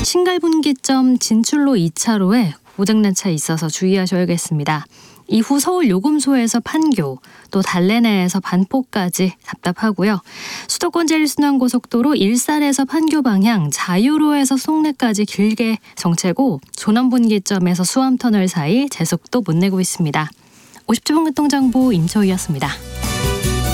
신갈분기점 진출로 2차로에 고장난 차 있어서 주의하셔야겠습니다. 이후 서울 요금소에서 판교, 또 달래내에서 반포까지 답답하고요. 수도권 제1순환고속도로 일산에서 판교 방향, 자유로에서 송내까지 길게 정체고 조남분기점에서 수암터널 사이 제속도 못 내고 있습니다. 50초 교통정보 임초희였습니다.